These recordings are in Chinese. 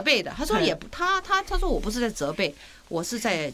备的。他说也不，他说我不是在责备，我是在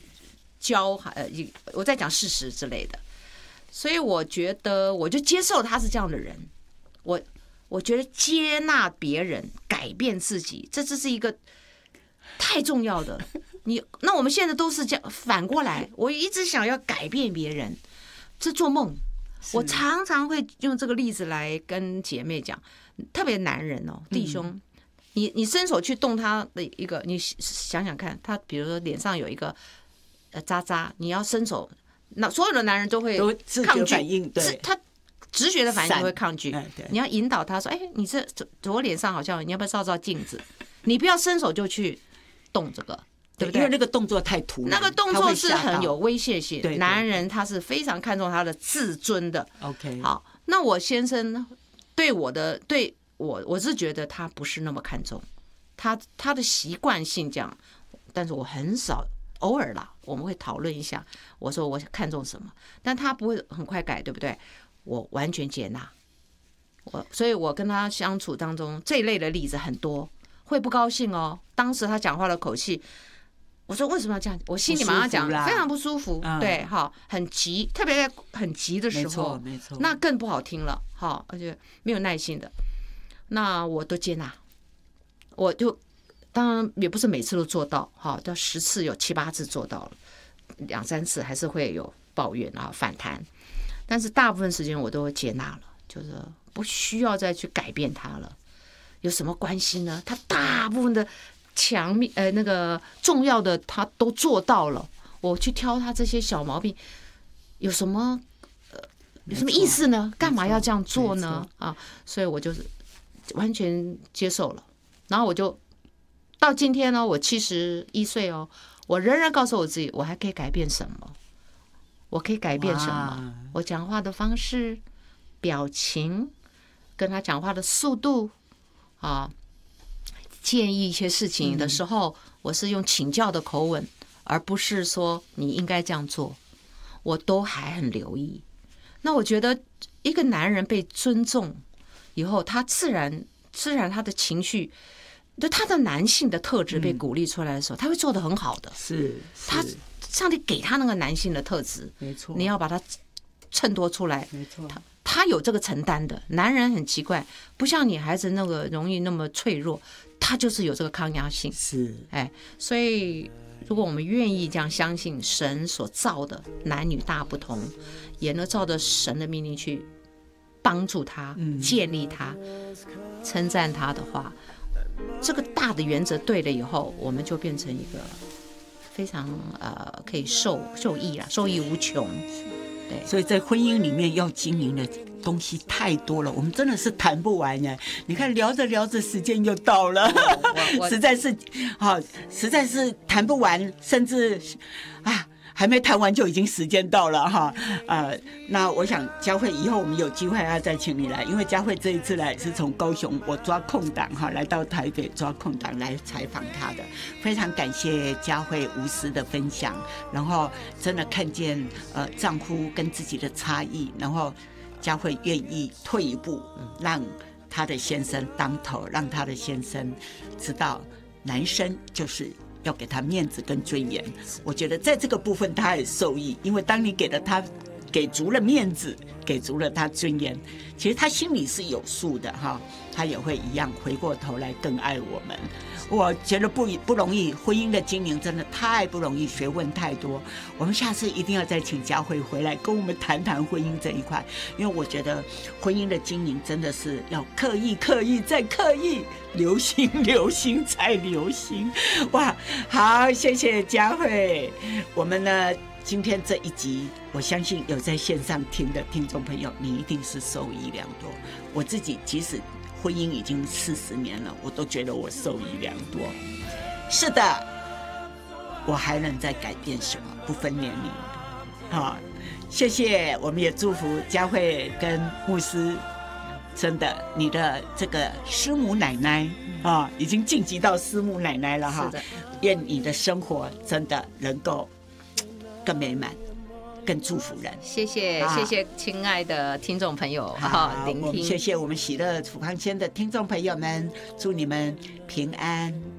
我在讲事实之类的。所以我觉得我就接受他是这样的人。我觉得接纳别人，改变自己，这是一个太重要的。那我们现在都是这样，反过来，我一直想要改变别人，这做梦。我常常会用这个例子来跟姐妹讲，特别男人哦，弟兄，你伸手去动他的一个，你想想看，他比如说脸上有一个渣渣，你要伸手，那所有的男人都会抗拒，他直觉的反应就会抗拒。你要引导他说：“哎，你这左脸上好像，你要不要照照镜子？你不要伸手就去动这个。”对不对？ 因为那个动作太突然， 那个动作是很有威胁性。男人他是非常看重他的自尊的。 OK， 好，那我先生对我是觉得他不是那么看重，他的习惯性这样，但是我很少，偶尔啦，我们会讨论一下。我说我看重什么，但他不会很快改，对不对？我完全接纳。所以我跟他相处当中这一类的例子很多，会不高兴哦。当时他讲话的口气。我说为什么要这样？我心里马上讲非常不舒服，对，哈，很急，特别在很急的时候， 没错， 那更不好听了，哈，而且没有耐心的，那我都接纳，我就当然也不是每次都做到，哈，到10次有7、8次做到了，2、3次还是会有抱怨啊反弹，但是大部分时间我都会接纳了，就是不需要再去改变他了，有什么关系呢？他大部分的。那个重要的他都做到了，我去挑他这些小毛病，有什么意思呢？干嘛要这样做呢？啊，所以我就是完全接受了。然后我就到今天呢，我71岁哦，我仍然告诉我自己，我还可以改变什么？我可以改变什么？我讲话的方式、表情，跟他讲话的速度啊。建议一些事情的时候，我是用请教的口吻，而不是说你应该这样做，我都还很留意。那我觉得一个男人被尊重以后，他自然他的情绪，就他的男性的特质被鼓励出来的时候，他会做得很好的。他上帝给他那个男性的特质， 没错， 你要把它衬托出来， 没错， 他有这个承担的。男人很奇怪，不像女孩子那个容易那么脆弱。他就是有这个抗压性，所以如果我们愿意这样相信神所造的男女大不同，也能照着神的命令去帮助他、建立他、称赞他的话，这个大的原则对了以后，我们就变成一个非常可以受益啦，受益无穷。对， 所以在婚姻里面要经营的东西太多了，我们真的是谈不完呀！你看聊着聊着时间又到了，实在是谈不完，甚至还没谈完就已经时间到了哈。那我想佳慧以后我们有机会要再请你来，因为佳慧这一次来是从高雄我抓空档来到台北抓空档来采访她的，非常感谢佳慧无私的分享，然后真的看见丈夫跟自己的差异，然后佳慧愿意退一步，让她的先生当头，让她的先生知道男生就是要给他面子跟尊严。我觉得在这个部分他也受益，因为当你给了他给足了面子，给足了他尊严，其实他心里是有数的哈，他也会一样回过头来更爱我们。我觉得不容易，婚姻的经营真的太不容易，学问太多。我们下次一定要再请佳慧回来跟我们谈谈婚姻这一块，因为我觉得婚姻的经营真的是要刻意再刻意，留心再留心。哇，好，谢谢佳慧。我们呢今天这一集，我相信有在线上听的听众朋友，你一定是受益良多。我自己即使婚姻已经40年了，我都觉得我受益良多。是的，我还能再改变什么？不分年龄。好，谢谢。我们也祝福佳慧跟牧师，真的，你的这个师母奶奶已经晋级到师母奶奶了哈。是的。愿你的生活真的能够更美满。更祝福人。谢谢亲爱的听众朋友聆听。谢谢我们喜乐处方签的听众朋友们，祝你们平安。